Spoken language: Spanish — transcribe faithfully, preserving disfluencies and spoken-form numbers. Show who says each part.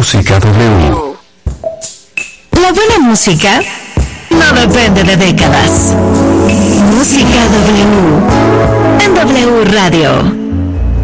Speaker 1: Música W.
Speaker 2: La buena música no depende de décadas. Música W en W Radio.